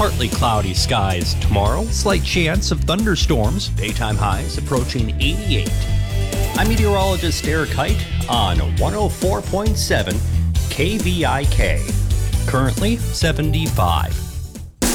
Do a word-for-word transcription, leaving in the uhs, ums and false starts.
partly cloudy skies tomorrow. Slight chance of thunderstorms. Daytime highs approaching eighty-eight. I'm meteorologist Eric Height on one oh four point seven K V I K. Currently seventy-five.